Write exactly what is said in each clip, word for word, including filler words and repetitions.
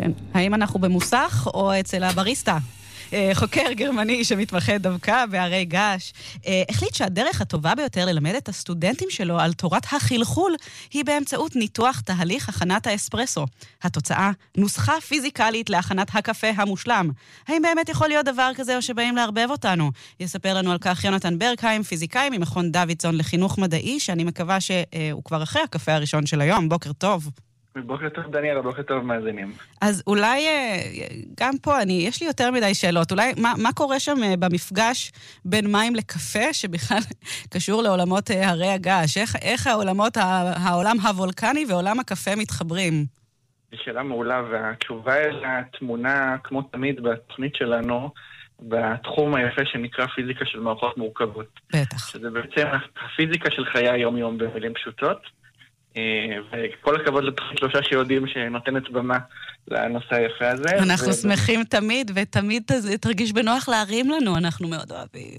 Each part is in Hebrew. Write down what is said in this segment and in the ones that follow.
כן. האם אנחנו במוסך או אצל הבריסטה? חוקר גרמני שמתמחה דווקא בהרי געש, החליט שהדרך הטובה ביותר ללמד את הסטודנטים שלו על תורת החלחול היא באמצעות ניתוח תהליך הכנת האספרסו. התוצאה, נוסחה פיזיקלית להכנת הקפה המושלם. האם באמת יכול להיות דבר כזה או שבאים להרבב אותנו? יספר לנו על כך יונתן ברקהיים, פיזיקאי ממכון דוידסון לחינוך מדעי, שאני מקווה שהוא כבר אחרי הקפה הראשון של היום. בוקר טוב. בוקר טוב דניאל, בוקר טוב מאזינים. אז אולי, גם פה, אני, יש לי יותר מדי שאלות. אולי, מה, מה קורה שם במפגש בין מים לקפה, שבכלל קשור לעולמות הרי הגעש? איך, איך העולמות, העולם הוולקני ועולם הקפה מתחברים? זו שאלה מעולה, והתשובה אל התמונה, כמו תמיד בתוכנית שלנו, בתחום היפה שנקרא פיזיקה של מערכות מורכבות. בטח. שזה בעצם הפיזיקה של חיי היום-יום במילים פשוטות. וכל הכבוד לתוכנית שלושה שיודעים שנותנת במה לנושא היפה הזה. אנחנו שמחים תמיד, ותמיד תרגיש בנוח להרים לנו, אנחנו מאוד אוהבים.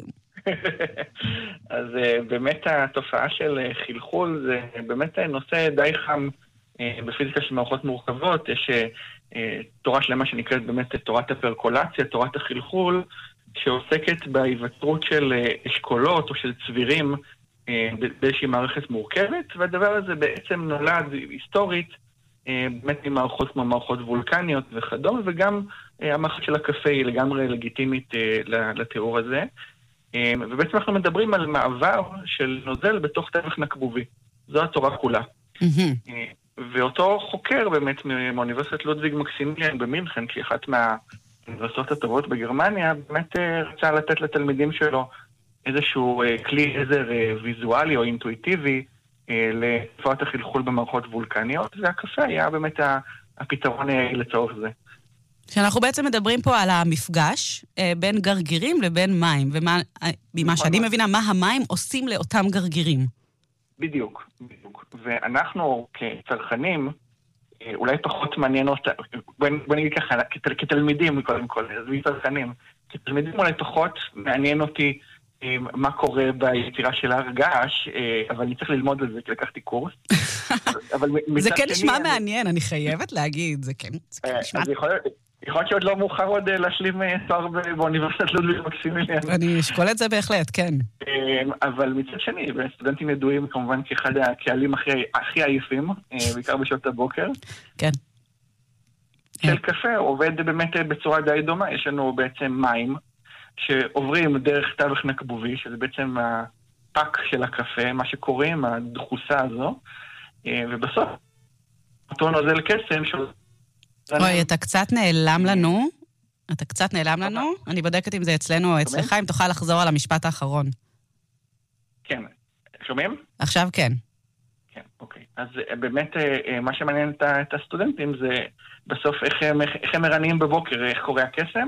אז באמת התופעה של חלחול זה באמת נושא די חם בפיזיקה של מערכות מורכבות. יש תורה שלמה שנקראת באמת תורת הפרקולציה, תורת החלחול, שעוסקת בהיווצרות של אשכולות או של צבירים באיזושהי מערכת מורכבת, והדבר הזה בעצם נולד היסטורית באמת ממערכות כמו מערכות וולקניות וכדומה, וגם המערכת של הקפה היא לגמרי לגיטימית לתיאור הזה. ובעצם אנחנו מדברים על מעבר של נוזל בתוך טווח נקבובי. זו התורה כולה. ואותו חוקר באמת מאוניברסיטת לודוויג מקסימיליאן במינכן, שהיא אחת מהאוניברסיטאות הטובות בגרמניה, באמת רצה לתת לתלמידים שלו איזשהו כלי עזר ויזואלי או אינטואיטיבי לתופעת החלחול במערכות וולקניות, והקפה היה באמת הפתרון לצורך זה. שאנחנו בעצם מדברים פה על המפגש בין גרגירים לבין מים, ומה שאני מבינה, מה המים עושים לאותם גרגירים. בדיוק, בדיוק. ואנחנו כצרכנים, אולי פחות מעניין אותה, בוא נגיד ככה, כתלמידים קודם כל, אז מצרכנים, כתלמידים אולי פחות מעניין אותי מה קורה ביצירה של הר געש, אבל אני צריך ללמוד על זה, כי לקחתי קורס. זה כן נשמע מעניין, אני חייבת להגיד, זה כן נשמע. יכול להיות שעוד לא מאוחר עוד להשלים תואר באוניברסיטת לודוויג מקסימיליאן. אני אשקול את זה בהחלט, כן. אבל מצד שני, סטודנטים ידועים כמובן כאחד הקהלים הכי עייפים, בעיקר בשעות הבוקר. כן. של קפה עובד באמת בצורה די דומה, יש לנו בעצם מים, שעוברים דרך טווח נקבובי, שזה בעצם הפק של הקפה, מה שקוראים, הדחוסה הזו, ובסוף, אותו נוזל קסם ש... אוי, אתה קצת נעלם לנו, אתה קצת נעלם לנו, אני בודקת אם זה אצלנו או אצלך, אם תוכל לחזור על המשפט האחרון. כן, שומעים? עכשיו כן. כן, אוקיי. אז באמת, מה שמעניין את הסטודנטים זה בסוף איך הם, איך הם מרניים בבוקר, איך קורה הקסם,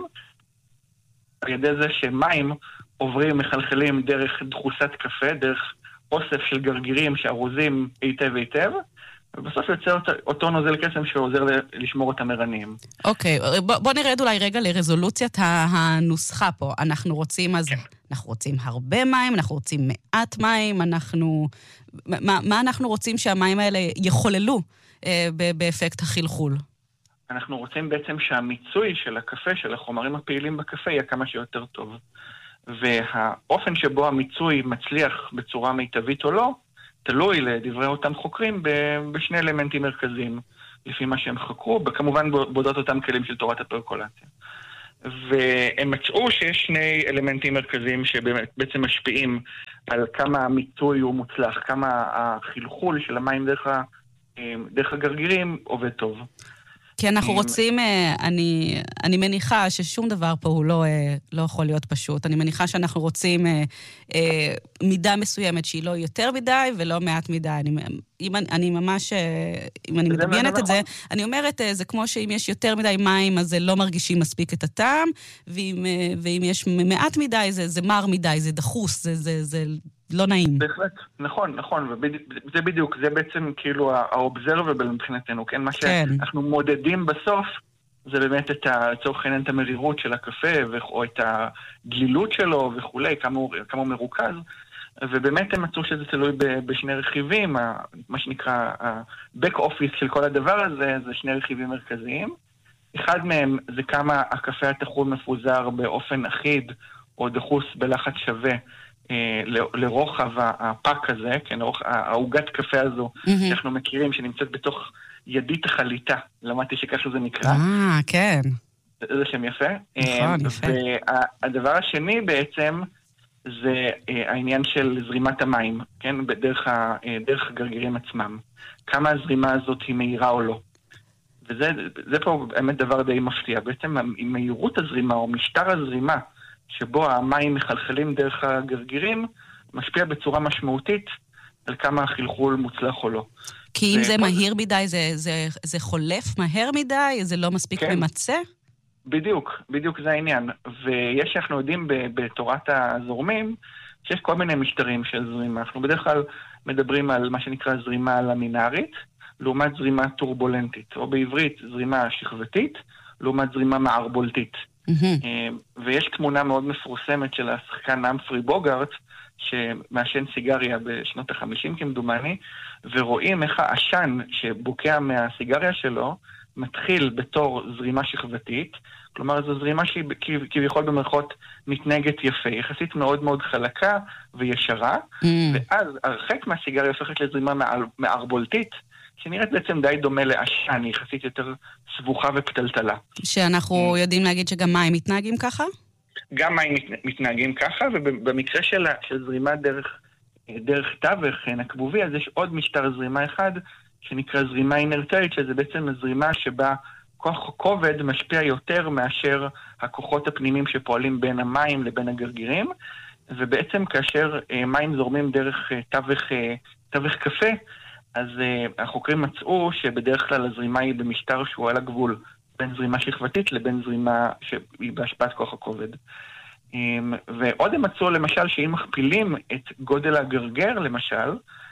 על ידי זה שמים עוברים, מחלחלים דרך דחוסת קפה, דרך אוסף של גרגירים שארוזים היטב היטב, ובסוף יוצא אותו נוזל קסם שעוזר לשמור אותם ערניים. אוקיי, בוא, בוא נרד אולי רגע לרזולוציית הנוסחה פה. אנחנו רוצים אז, כן. אנחנו רוצים הרבה מים, אנחנו רוצים מעט מים, אנחנו... מה, מה אנחנו רוצים שהמים האלה יחוללו אה, באפקט החלחול? אנחנו רוצים בעצם שהמיצוי של הקפה, של החומרים הפעילים בקפה, יהיה כמה שיותר טוב. והאופן שבו המיצוי מצליח בצורה מיטבית או לא, תלוי לדברי אותם חוקרים בשני אלמנטים מרכזיים, לפי מה שהם חקרו, וכמובן בודות אותם כלים של תורת הפרקולציה. והם מצאו שיש שני אלמנטים מרכזיים שבעצם משפיעים על כמה המיצוי הוא מוצלח, כמה החלחול של המים דרך, דרך הגרגירים עובד טוב. כי אנחנו רוצים, אני, אני מניחה ששום דבר פה הוא לא, לא יכול להיות פשוט. אני מניחה שאנחנו רוצים מידה מסוימת שהיא לא יותר מדי ולא מעט מדי. אני, אם אני, אני ממש, אם אני מדמיינת את זה, אני אומרת, זה כמו שאם יש יותר מדי מים, אז זה לא מרגישים מספיק את הטעם, ואם, ואם יש מעט מדי, זה, זה מר מדי, זה דחוס, זה, זה, זה לא נעים. בהחלט, נכון, נכון, וזה בדיוק, זה בעצם כאילו ה-observable מבחינתנו, כן? מה שאנחנו מודדים בסוף, זה באמת את הצורך העניין, את המרירות של הקפה, או את הגלילות שלו וכולי, כמה הוא, כמה הוא מרוכז, ובאמת הם מצאו שזה תלוי בשני רכיבים, מה שנקרא ה-back office של כל הדבר הזה, זה שני רכיבים מרכזיים, אחד מהם זה כמה הקפה הטחון מפוזר באופן אחיד, או דחוס בלחץ שווה, אה, לרוחב הפק הזה, כן, העוגת קפה הזו, mm-hmm. שאנחנו מכירים, שנמצאת בתוך ידית החליטה. למדתי שככה זה נקרא. אה, כן. זה שם יפה. נכון, יפה. והדבר השני בעצם, זה העניין של זרימת המים, כן, בדרך דרך הגרגירים עצמם. כמה הזרימה הזאת היא מהירה או לא. וזה זה פה באמת דבר די מפתיע. בעצם מהירות הזרימה או משטר הזרימה, שבו המים מחלחלים דרך הגרגירים, משפיע בצורה משמעותית על כמה החלחול מוצלח או לא. כי אם זה מהיר מדי, זה, זה, זה חולף מהר מדי? זה לא מספיק כן. ממצא? בדיוק, בדיוק זה העניין. ויש שאנחנו יודעים בתורת הזורמים, שיש כל מיני משטרים של זרימה. אנחנו בדרך כלל מדברים על מה שנקרא זרימה למינארית, לעומת זרימה טורבולנטית, או בעברית זרימה שכבתית, לעומת זרימה מערבולתית. Mm-hmm. ויש תמונה מאוד מפורסמת של השחקן אמפרי בוגארט, שמעשן סיגריה בשנות החמישים כמדומני, ורואים איך העשן שבוקע מהסיגריה שלו, מתחיל בתור זרימה שכבתית, כלומר זו זרימה שהיא כביכול במרכאות מתנהגת יפה, יחסית מאוד מאוד חלקה וישרה, mm. ואז הרחק מהסיגריה הופכת לזרימה מערבולתית, שנראית בעצם די דומה לעשן, היא יחסית יותר סבוכה ופתלתלה. שאנחנו mm. יודעים להגיד שגם מים מתנהגים ככה? גם מים מתנהגים ככה, ובמקרה של, של זרימה דרך, דרך תווך נקבובי, אז יש עוד משטר זרימה אחד, שנקרא זרימה אינרטלית, שזה בעצם זרימה שבה כוח כובד משפיע יותר מאשר הכוחות הפנימיים שפועלים בין המים לבין הגרגירים, ובעצם כאשר אה, מים זורמים דרך אה, תווך, אה, תווך קפה, אז אה, החוקרים מצאו שבדרך כלל הזרימה היא במשטר שהוא על הגבול, בין זרימה שכבתית לבין זרימה שהיא בהשפעת כוח הכובד. אה, ועוד הם מצאו למשל שאם מכפילים את גודל הגרגר למשל,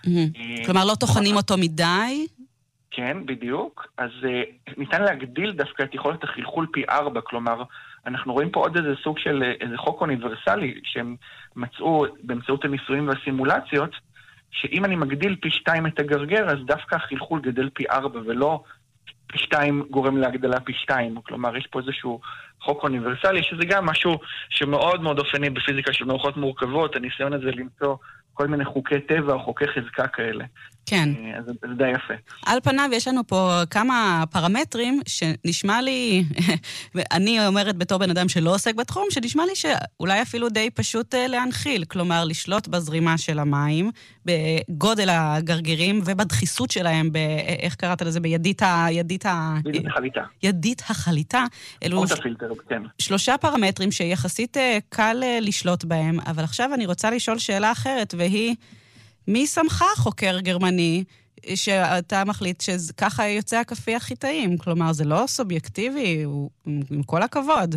כלומר, לא תוכנים אותו מדי? כן, בדיוק. אז ניתן להגדיל דווקא את יכולת החלחול פי ארבע, כלומר, אנחנו רואים פה עוד איזה סוג של איזה חוק אוניברסלי, שהם מצאו באמצעות הניסויים והסימולציות, שאם אני מגדיל פי שתיים את הגרגר, אז דווקא החלחול גדל פי ארבע, ולא פי שתיים גורם להגדלה פי שתיים. כלומר, יש פה איזשהו חוק אוניברסלי, שזה גם משהו שמאוד מאוד אופייני בפיזיקה של מערכות מורכבות, הניסיון הזה למצוא כל מיני חוקי טבע או חוקי חזקה כאלה. כן. אז זה די יפה. על פניו יש לנו פה כמה פרמטרים שנשמע לי, אני אומרת בתור בן אדם שלא עוסק בתחום, שנשמע לי שאולי אפילו די פשוט להנחיל, כלומר לשלוט בזרימה של המים, בגודל הגרגירים ובדחיסות שלהם, איך קראת לזה? בידית ה... ידית ה... ידית החליטה. ידית החליטה. אלו ש... הפילטר, כן. שלושה פרמטרים שיחסית קל לשלוט בהם, אבל עכשיו אני רוצה לשאול שאלה אחרת, והיא, מי שמך חוקר גרמני שאתה מחליט שככה יוצא הקפה הכי טעים? כלומר, זה לא סובייקטיבי, הוא, עם כל הכבוד.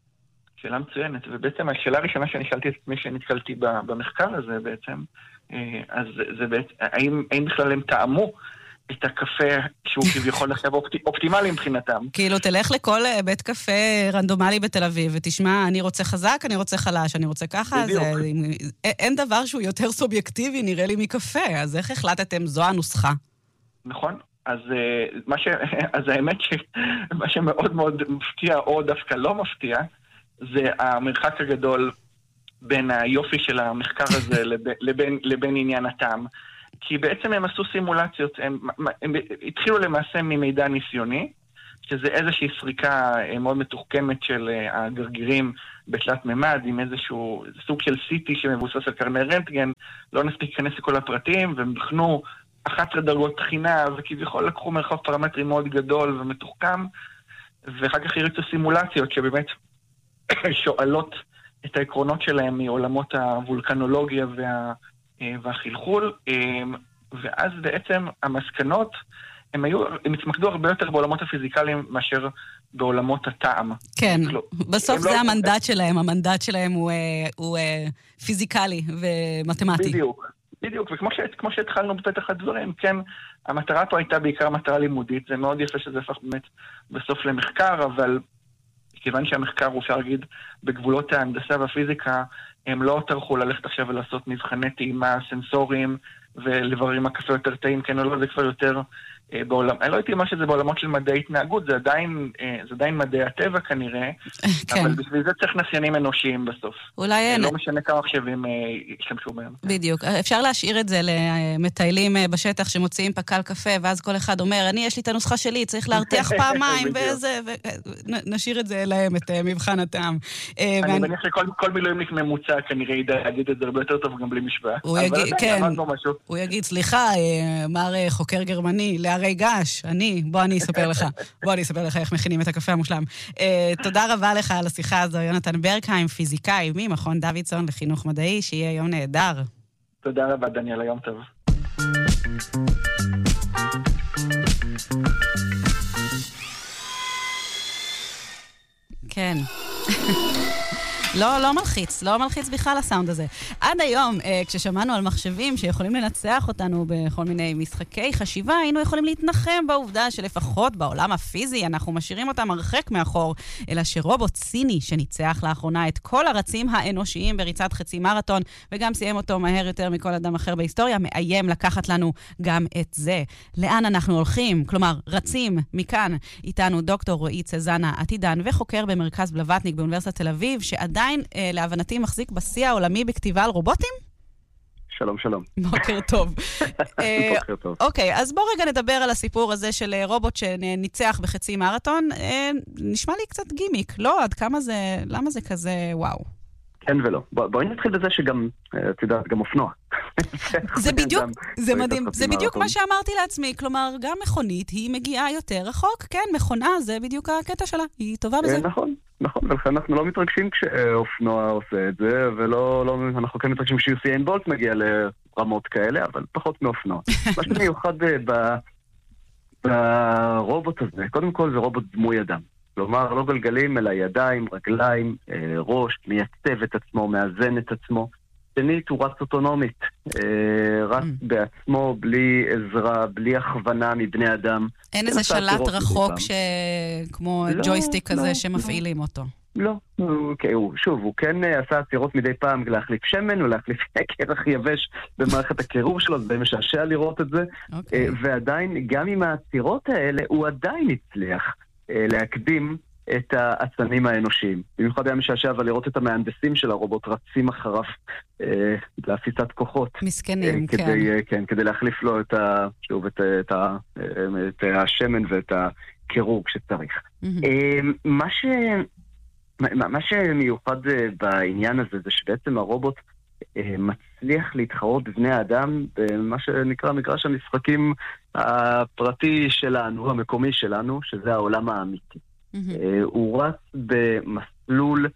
שאלה מצוינת, ובעצם השאלה הראשונה שאני שאלתי את מי שנתקלתי במחקר הזה בעצם, אז זה בעצם, האם, האם בכלל הם טעמו את הקפה שהוא כביכול עכשיו אופטימלי מבחינתם. כאילו, תלך לכל בית קפה רנדומלי בתל אביב, ותשמע, אני רוצה חזק, אני רוצה חלש, אני רוצה ככה, אז אין דבר שהוא יותר סובייקטיבי, נראה לי מקפה, אז איך החלטתם? זו הנוסחה. נכון, אז, מה ש... אז האמת שמה שמאוד מאוד מפתיע, או דווקא לא מפתיע, זה המרחק הגדול בין היופי של המחקר הזה לבין, לבין עניין הטעם. כי בעצם הם עשו סימולציות, הם, הם התחילו למעשה ממידע ניסיוני, שזה איזושהי סריקה מאוד מתוחכמת של הגרגירים בתלת ממד, עם איזשהו סוג של סיטי שמבוסס על קרני רנטגן, לא נספיק להיכנס לכל הפרטים, והם בחנו אחת עשרה דרגות תחינה, וכביכול לקחו מרחב פרמטרי מאוד גדול ומתוחכם, ואחר כך הריצו סימולציות שבאמת שואלות את העקרונות שלהם מעולמות הוולקנולוגיה וה... והחלחול, ואז בעצם המסקנות, הם היו, הם התמקדו הרבה יותר בעולמות הפיזיקליים מאשר בעולמות הטעם. כן, בסוף זה המנדט שלהם, המנדט שלהם הוא פיזיקלי ומתמטי. בדיוק, בדיוק, וכמו שהתחלנו בפתח הדברים, כן, המטרה פה הייתה בעיקר מטרה לימודית, זה מאוד יפה שזה הפך באמת בסוף למחקר, אבל כיוון שהמחקר הוא אפשר להגיד בגבולות ההנדסה והפיזיקה, הם לא טרחו ללכת עכשיו ולעשות מבחני טעימה סנסוריים ולברר אם הקפה יותר טעים, כן או לא, זה כבר יותר בעולם. אני לא הייתי מה שזה בעולמות של מדעי התנהגות, זה עדיין, זה עדיין מדעי הטבע כנראה, אבל בשביל זה צריך נסיינים אנושיים בסוף. אולי אין. לא משנה כמה מחשבים ישתמשו בהם. בדיוק. אפשר להשאיר את זה למטיילים בשטח שמוציאים פקל קפה, ואז כל אחד אומר, אני, יש לי את הנוסחה שלי, צריך להרתיח פעמיים, וזה, ונשאיר את זה להם, את מבחן הטעם. אני מניח שכל מילואימניק ממוצע כנראה ידע להגיד את זה הרבה יותר טוב, גם בלי משוואה. הוא יגיד, סליחה, מר חוקר גרמני, להרי גש, אני, בוא אני אספר לך, בוא אני אספר לך איך מכינים את הקפה המושלם. תודה רבה לך על השיחה הזו, יונתן ברקהיים, פיזיקאי ממכון דוידסון לחינוך מדעי, שיהיה יום נהדר. תודה רבה, דניאל, היום טוב. כן. לא, לא מלחיץ, לא מלחיץ בכלל הסאונד הזה. עד היום, כששמענו על מחשבים שיכולים לנצח אותנו בכל מיני משחקי חשיבה, היינו יכולים להתנחם בעובדה שלפחות בעולם הפיזי אנחנו משאירים אותם הרחק מאחור, אלא שרובוט סיני שניצח לאחרונה את כל הרצים האנושיים בריצת חצי מרתון, וגם סיים אותו מהר יותר מכל אדם אחר בהיסטוריה, מאיים לקחת לנו גם את זה. לאן אנחנו הולכים? כלומר, רצים מכאן. איתנו דוקטור רועי צזנה, עתידן וחוקר במרכז בלווטניק באוניברסיטת תל אביב, שעדיין להבנתי מחזיק בשיא העולמי בכתיבה על רובוטים? שלום, שלום. בוקר טוב. בוקר טוב. אוקיי, אז בוא רגע נדבר על הסיפור הזה של רובוט שניצח בחצי מרתון. נשמע לי קצת גימיק, לא? עד כמה זה, למה זה כזה וואו? כן ולא. בואי נתחיל בזה שגם, את יודעת, גם אופנוע. זה בדיוק, זה מדהים, זה בדיוק מה שאמרתי לעצמי, כלומר, גם מכונית היא מגיעה יותר רחוק, כן, מכונה, זה בדיוק הקטע שלה, היא טובה בזה. נכון, נכון, ולכן אנחנו לא מתרגשים כשאופנוע עושה את זה, ולא, אנחנו כן מתרגשים כשיוסיין בולט מגיע לרמות כאלה, אבל פחות מאופנוע. מה שמיוחד ברובוט הזה, קודם כל זה רובוט דמוי אדם. כלומר, לא גלגלים, אלא ידיים, רגליים, ראש, מייצב את עצמו, מאזן את עצמו. שנית, הוא רץ אוטונומית, רץ בעצמו, בלי עזרה, בלי הכוונה מבני אדם. אין איזה שלט רחוק כמו ג'ויסטיק כזה שמפעילים אותו. לא, שוב, הוא כן עשה עצירות מדי פעם להחליף שמן, או להחליף קרח יבש במערכת הקירור שלו, זה די משעשע לראות את זה. ועדיין, גם עם העצירות האלה, הוא עדיין הצליח להקדים את העצמים האנושיים. במיוחד היה משעשע, אבל לראות את המהנדסים של הרובוט רצים אחריו אה, להפיסת כוחות. מסכנים, אה, כדי, כן. אה, כן. כדי להחליף לו את, ה, שוב, את, את, ה, את השמן ואת הקירור כשצריך. Mm-hmm. אה, מה, ש, מה, מה שמיוחד בעניין הזה זה שבעצם הרובוט אה, מצליח להתחרות בבני האדם במה שנקרא מגרש המשחקים הפרטי שלנו, המקומי שלנו, שזה העולם האמיתי. הוא רץ במסלול,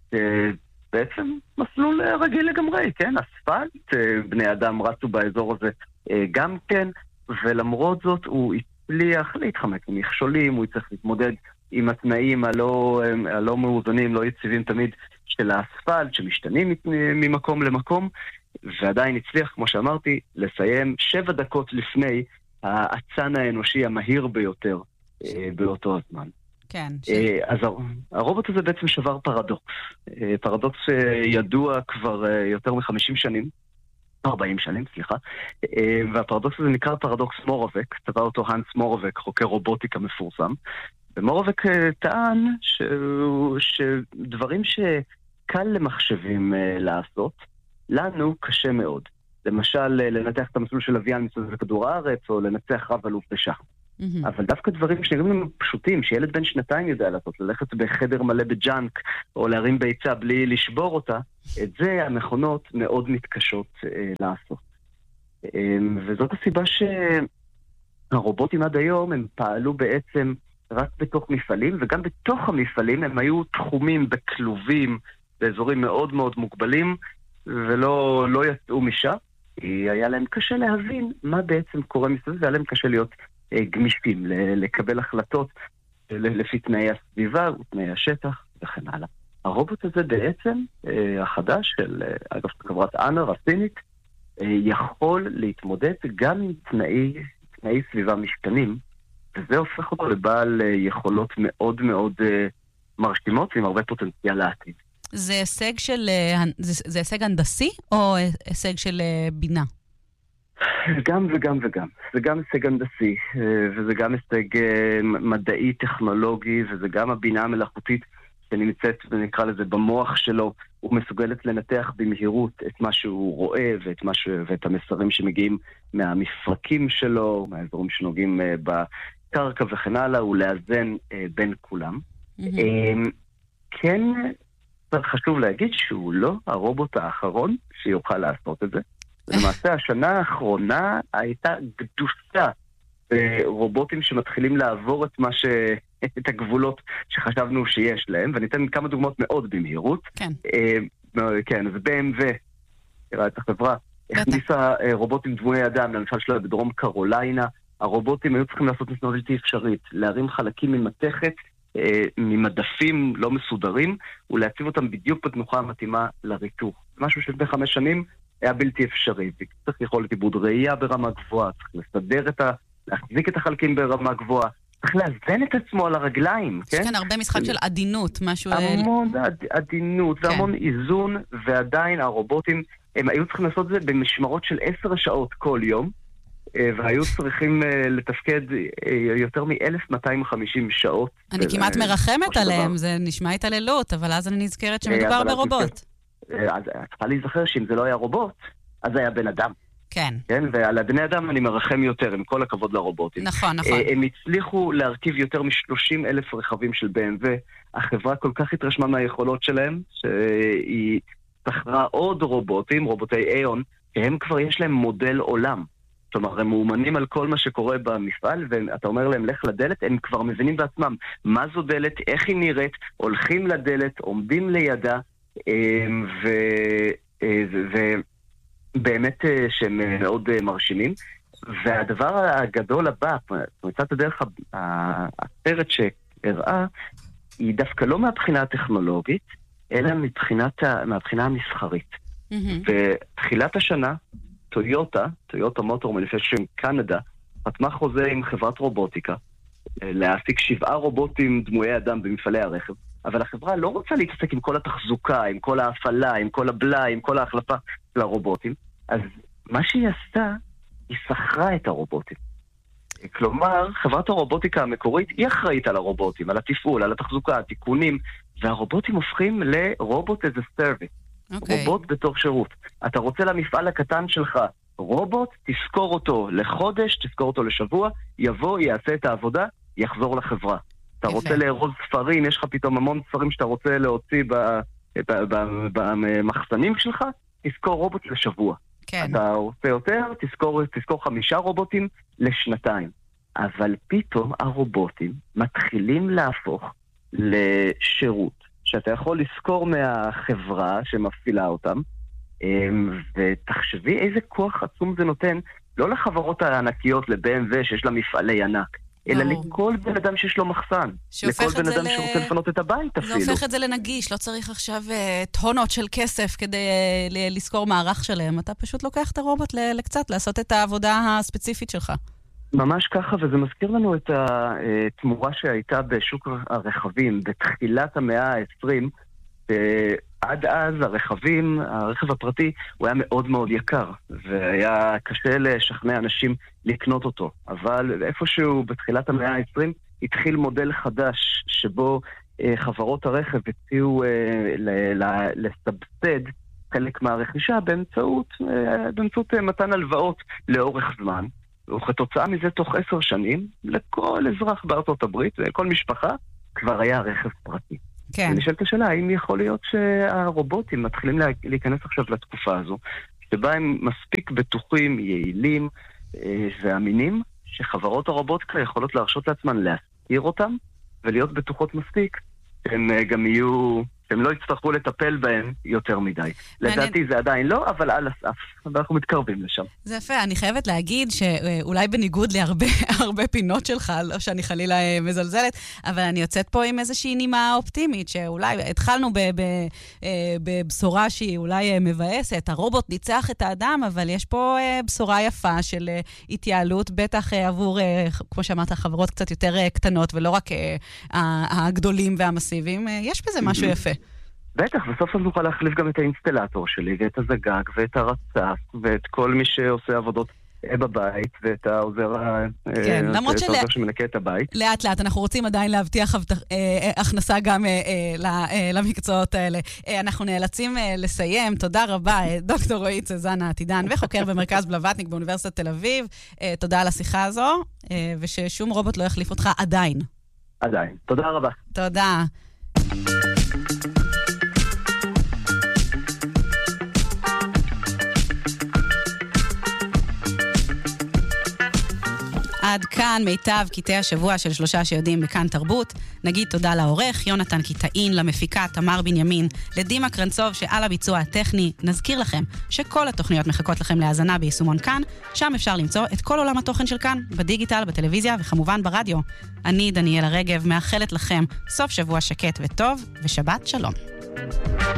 בעצם מסלול רגיל לגמרי, כן? אספלט, בני אדם רצו באזור הזה גם כן, ולמרות זאת הוא הצליח להתחמק ממכשולים, הוא צריך להתמודד עם התנאים הלא, הלא מאוזנים, לא יציבים תמיד של האספלט, שמשתנים ממקום למקום, ועדיין הצליח, כמו שאמרתי, לסיים שבע דקות לפני האצן האנושי המהיר ביותר באותו הזמן. כן. אז הרובוט הזה בעצם שבר פרדוקס. פרדוקס ידוע כבר יותר מ-חמישים שנים, ארבעים שנים, סליחה. והפרדוקס הזה נקרא פרדוקס מורובק, טבע אותו הנס מורובק, חוקר רובוטיקה מפורסם. ומורובק טען ש... שדברים שקל למחשבים לעשות, לנו קשה מאוד. למשל, לנתח את המסלול של לוויין מסביב לכדור הארץ, או לנצח רב אלוף בשח. Mm-hmm. אבל דווקא דברים שנראים לנו פשוטים, שילד בן שנתיים יודע לעשות, ללכת בחדר מלא בג'אנק, או להרים ביצה בלי לשבור אותה, את זה המכונות מאוד מתקשות אה, לעשות. אה, וזאת הסיבה שהרובוטים עד היום הם פעלו בעצם רק בתוך מפעלים, וגם בתוך המפעלים הם היו תחומים בכלובים, באזורים מאוד מאוד מוגבלים, ולא לא יצאו משם. היה להם קשה להבין מה בעצם קורה מסביב, והיה להם קשה להיות גמישים, לקבל החלטות לפי תנאי הסביבה ותנאי השטח וכן הלאה. הרובוט הזה בעצם, החדש של, אגב, חברת אנר הסינית, יכול להתמודד גם עם תנאי, תנאי סביבה משתנים, וזה הופך אותו לבעל יכולות מאוד מאוד מרשימות ועם הרבה פוטנציאל לעתיד. זה הישג של, זה, זה הישג הנדסי או הישג של בינה? גם וגם וגם. זה גם הישג הנדסי, וזה גם הישג מדעי, טכנולוגי, וזה גם הבינה המלאכותית שנמצאת, ונקרא לזה, במוח שלו. הוא מסוגלת לנתח במהירות את מה שהוא רואה, ואת, מה ש... ואת המסרים שמגיעים מהמפרקים שלו, מהאזורים שנוגעים בקרקע וכן הלאה, ולאזן בין כולם. Mm-hmm. כן, חשוב להגיד שהוא לא הרובוט האחרון שיוכל לעשות את זה. למעשה, השנה האחרונה הייתה גדושה ברובוטים שמתחילים לעבור את מה ש... את הגבולות שחשבנו שיש להם, ואני אתן כמה דוגמאות מאוד במהירות. כן. כן, אז בי אם דאבליו, תראה את החברה, הכניסה רובוטים דמויי אדם, למשל שלה בדרום קרוליינה. הרובוטים היו צריכים לעשות משימה בלתי אפשרית, להרים חלקים ממתכת, ממדפים לא מסודרים, ולהציב אותם בדיוק בתנוחה המתאימה לריתוך. משהו שלפני חמש שנים היה בלתי אפשרי, צריך יכולת עיבוד ראייה ברמה גבוהה, צריך לסדר את ה... להחזיק את החלקים ברמה גבוהה, צריך לאזן את עצמו על הרגליים, כן? יש כאן הרבה משחק של עדינות, משהו... המון עדינות, והמון איזון, ועדיין הרובוטים, הם היו צריכים לעשות את זה במשמרות של עשר שעות כל יום, והיו צריכים לתפקד יותר מ-אלף מאתיים וחמישים שעות. אני כמעט מרחמת עליהם, זה נשמע התעללות, אבל אז אני נזכרת שמדובר ברובוט. אז צריכה להיזכר שאם זה לא היה רובוט, אז זה היה בן אדם. כן. כן, ועל בני אדם אני מרחם יותר, עם כל הכבוד לרובוטים. נכון, נכון. הם הצליחו להרכיב יותר מ-שלושים אלף רכבים של בי אם דאבליו. החברה כל כך התרשמה מהיכולות שלהם, שהיא שכרה עוד רובוטים, רובוטי איון, שהם כבר יש להם מודל עולם. כלומר, הם מאומנים על כל מה שקורה במפעל, ואתה אומר להם, לך לדלת, הם כבר מבינים בעצמם מה זו דלת, איך היא נראית, הולכים לדלת, עומדים לידה, ו... ו... באמת שהם מאוד מרשימים. והדבר הגדול הבא, מצאת הדרך הסרט שהראה, היא דווקא לא מהבחינה הטכנולוגית, אלא מבחינת, מהבחינה המסחרית. Mm-hmm. בתחילת השנה, טויוטה, טויוטה מוטור מניפקצ'רינג קנדה, חתמה חוזה עם חברת רובוטיקה, להעסיק שבעה רובוטים דמויי אדם במפעלי הרכב, אבל החברה לא רוצה להתעסק עם כל התחזוקה, עם כל ההפעלה, עם כל הבלאי, עם כל ההחלפה של הרובוטים. אז מה שהיא עשתה, היא שכרה את הרובוטים. כלומר, חברת הרובוטיקה המקורית היא אחראית על הרובוטים, על התפעול, על התחזוקה, התיקונים, והרובוטים הופכים לרובוט as a service. Okay. רובוט בתור שירות. אתה רוצה למפעל הקטן שלך רובוט, תזכור אותו לחודש, תזכור אותו לשבוע, יבוא, יעשה את העבודה, יחזור לחברה. אתה רוצה לארוז ספרים, יש לך פתאום המון ספרים שאתה רוצה להוציא במחסנים שלך, תזכור רובוט לשבוע. כן. אתה רוצה יותר, תזכור, תזכור חמישה רובוטים לשנתיים. אבל פתאום הרובוטים מתחילים להפוך לשירות, שאתה יכול לזכור מהחברה שמפעילה אותם, ותחשבי איזה כוח עצום זה נותן, לא לחברות הענקיות, ל-בי אם דאבליו שיש לה מפעלי ענק, אלא לכל בן אדם שיש לו מחסן. לכל בן אדם שרוצה לפנות את הבית אפילו. זה הופך את זה לנגיש, לא צריך עכשיו טונות של כסף כדי לזכור מערך שלהם. אתה פשוט לוקח את הרובוט לקצת, לעשות את העבודה הספציפית שלך. ממש ככה, וזה מזכיר לנו את התמורה שהייתה בשוק הרכבים, בתחילת המאה ה-עשרים, עד אז הרכבים, הרכב הפרטי, הוא היה מאוד מאוד יקר, והיה קשה לשכנע אנשים לקנות אותו. אבל איפשהו בתחילת המאה ה-עשרים התחיל מודל חדש, שבו אה, חברות הרכב הציעו אה, ל- ל- לסבסד חלק מהרכישה באמצעות, אה, באמצעות אה, מתן הלוואות לאורך זמן. וכתוצאה מזה תוך עשר שנים, לכל אזרח בארצות הברית, כל משפחה, כבר היה רכב פרטי. כן. ונשאלת השאלה, האם יכול להיות שהרובוטים מתחילים להיכנס עכשיו לתקופה הזו, שבה הם מספיק בטוחים, יעילים אה, ואמינים, שחברות הרובוטיקה יכולות להרשות לעצמן להסתיר אותם, ולהיות בטוחות מספיק, שהם אה, גם יהיו, שהם לא יצטרכו לטפל בהם יותר מדי. לדעתי זה עדיין לא, אבל על הסף, ואנחנו מתקרבים לשם. זה יפה, אני חייבת להגיד שאולי בניגוד להרבה הרבה פינות שלך, לא שאני חלילה מזלזלת, אבל אני יוצאת פה עם איזושהי נימה אופטימית, שאולי התחלנו בבשורה שהיא אולי מבאסת, הרובוט ניצח את האדם, אבל יש פה בשורה יפה של התייעלות, בטח עבור, כמו שאמרת, חברות קצת יותר קטנות, ולא רק הגדולים והמסיביים, יש בזה משהו יפה. בטח, בסוף אז נוכל להחליף גם את האינסטלטור שלי, ואת הזגג, ואת הרצף, ואת כל מי שעושה עבודות בבית, ואת העוזר, כן, למרות של... שמנקה את הבית. לאט לאט, אנחנו רוצים עדיין להבטיח הכנסה גם למקצועות האלה. אנחנו נאלצים לסיים. תודה רבה, דוקטור רועי צזנה עתידן, וחוקר במרכז בלווטניק באוניברסיטת תל אביב. תודה על השיחה הזו, וששום רובוט לא יחליף אותך עדיין. עדיין. תודה רבה. תודה. עד כאן מיטב קטעי השבוע של שלושה שיודעים בכאן תרבות. נגיד תודה לעורך יונתן קיטאין, למפיקה תמר בנימין, לדימה קרנצוב שעל הביצוע הטכני. נזכיר לכם שכל התוכניות מחכות לכם להאזנה ביישומון כאן, שם אפשר למצוא את כל עולם התוכן של כאן, בדיגיטל, בטלוויזיה וכמובן ברדיו. אני דניאלה רגב מאחלת לכם סוף שבוע שקט וטוב ושבת שלום.